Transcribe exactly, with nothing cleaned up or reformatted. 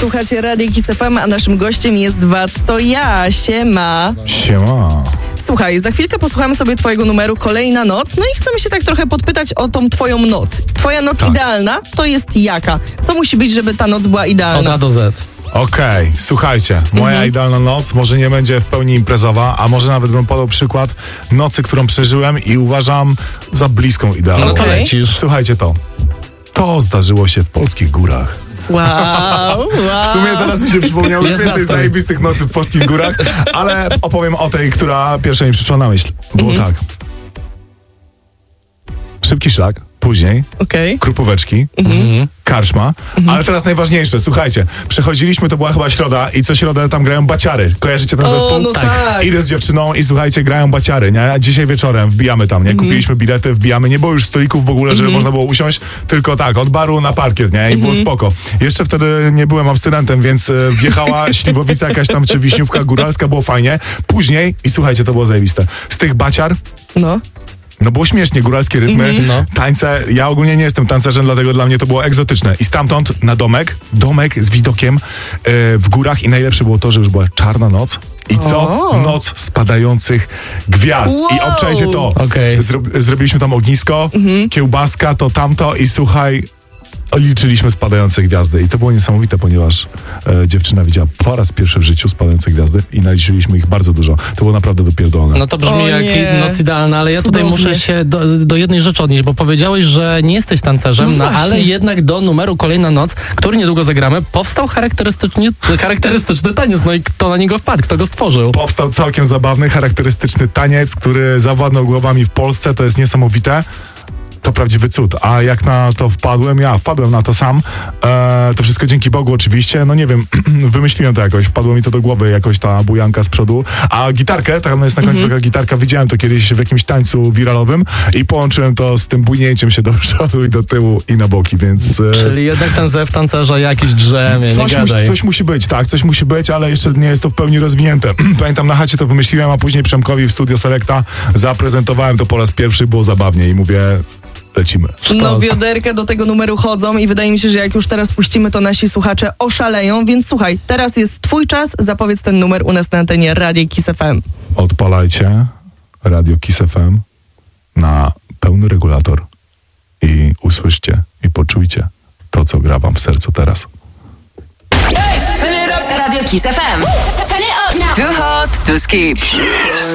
Słuchacie Radia Kiss F M, a naszym gościem jest Watt, to ja, siema. Siema. Słuchaj, za chwilkę posłuchamy sobie twojego numeru Kolejna noc, no i chcemy się tak trochę podpytać o tą twoją noc. Twoja noc tak. idealna to jest jaka? Co musi być, żeby ta noc była idealna? Od A do Z. Okej, okay, słuchajcie, moja mhm. idealna noc może nie będzie w pełni imprezowa, a może nawet bym podał przykład nocy, którą przeżyłem i uważam za bliską idealną. No to lecisz. Słuchajcie to. To zdarzyło się w polskich górach. Wow, wow. W sumie teraz mi się przypomniało Jest więcej jasne. zajebistych nocy w polskich górach, ale opowiem o tej, która pierwsza mi przyszła na myśl. Było Mhm. tak. Szybki szlak, później Okej. krupóweczki, Mhm. karczma, ale teraz najważniejsze, słuchajcie, przechodziliśmy, to była chyba środa i co środę tam grają baciary. Kojarzycie ten O, zespół? no tak. tak. Idę z dziewczyną i słuchajcie, grają baciary, nie? Dzisiaj wieczorem wbijamy tam, nie? Kupiliśmy bilety, wbijamy, nie było już stolików w ogóle, żeby można było usiąść, tylko tak, od baru na parkiet, nie? I było spoko. Jeszcze wtedy nie byłem abstynentem, więc e, wjechała śliwowica jakaś tam, czy wiśniówka góralska, było fajnie. Później, i słuchajcie, to było zajebiste, z tych baciar No. no było śmiesznie, góralskie rytmy, Mhm, no. tańce. Ja ogólnie nie jestem tancerzem, dlatego dla mnie to było egzotyczne. I stamtąd na domek, domek z widokiem e, w górach i najlepsze było to, że już była czarna noc. I co? O. Noc spadających gwiazd. Wow. I obczajcie to. Okej. Zro, zrobiliśmy tam ognisko, kiełbaska, to tamto i słuchaj, liczyliśmy spadające gwiazdy. I to było niesamowite, ponieważ e, dziewczyna widziała po raz pierwszy w życiu spadające gwiazdy i naliczyliśmy ich bardzo dużo. To było naprawdę dopierdolone. No to brzmi O jak nie. noc idealna, ale ja tutaj Cudownie. muszę się do, do jednej rzeczy odnieść, bo powiedziałeś, że nie jesteś tancerzem, No no, właśnie. ale jednak do numeru Kolejna noc, który niedługo zagramy, powstał charakterystycznie, charakterystyczny taniec. No i kto na niego wpadł, kto go stworzył? Powstał całkiem zabawny, charakterystyczny taniec, który zawładnął głowami w Polsce. To jest niesamowite. To prawdziwy cud. A jak na to wpadłem, ja wpadłem na to sam. E, to wszystko dzięki Bogu oczywiście. No nie wiem, wymyśliłem to jakoś. Wpadło mi to do głowy, jakoś ta bujanka z przodu. A gitarkę, tam jest na końcu taka gitarka, widziałem to kiedyś w jakimś tańcu wiralowym i połączyłem to z tym bujnięciem się do przodu i do tyłu i na boki, więc... E, Czyli jednak ten zew tancerza jakiś drzemie, nie Coś gadaj. musi, coś musi być, tak, coś musi być, ale jeszcze nie jest to w pełni rozwinięte. Pamiętam, na chacie to wymyśliłem, a później Przemkowi w Studio Selecta zaprezentowałem to po raz pierwszy, było zabawnie i mówię, lecimy. No Sztos. bioderka do tego numeru chodzą i wydaje mi się, że jak już teraz puścimy, to nasi słuchacze oszaleją, więc słuchaj, teraz jest twój czas, zapowiedz ten numer u nas na antenie Radia Kiss F M. Odpalajcie Radio Kiss F M na pełny regulator i usłyszcie i poczujcie to, co gra wam w sercu teraz. Radio Kiss F M. Turn it up now. Too hot to skip.